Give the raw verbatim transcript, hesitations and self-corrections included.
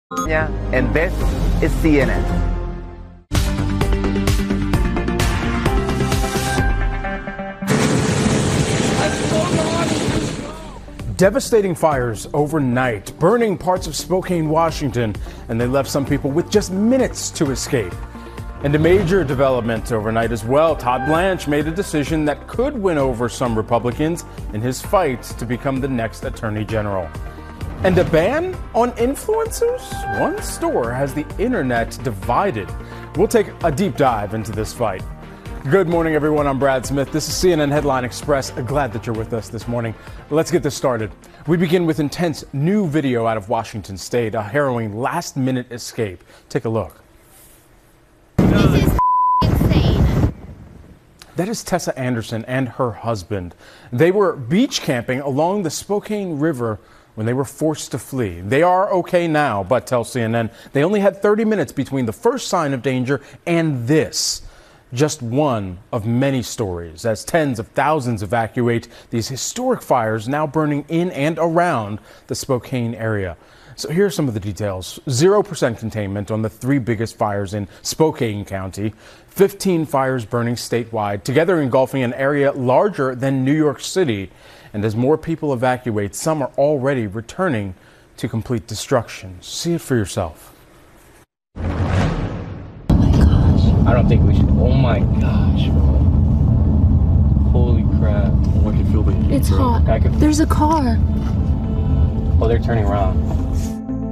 And this is C N N. Devastating fires overnight, burning parts of Spokane, Washington, and they left some people with just minutes to escape. And a major development overnight as well. Todd Blanche made a decision that could win over some Republicans in his fight to become the next Attorney General. And a ban on influencers? One store has the internet divided. We'll take a deep dive into this fight. Good morning, everyone. I'm Brad Smith. This is C N N Headline Express. Glad that you're with us this morning. Let's get this started. We begin with intense new video out of Washington State, a harrowing last-minute escape. Take a look. This is insane. That is Tessa Anderson and her husband. They were beach camping along the Spokane River when they were forced to flee. They are okay now, but tell C N N they only had thirty minutes between the first sign of danger and this. Just one of many stories as tens of thousands evacuate these historic fires now burning in and around the Spokane area. So here are some of the details. Zero percent containment on the three biggest fires in Spokane County. fifteen fires burning statewide, together engulfing an area larger than New York City. And as more people evacuate, some are already returning to complete destruction. See it for yourself. I don't think we should. Oh my gosh, bro. Holy crap. I can feel the heat. It's bro. hot. I can, There's a car. oh, they're turning around.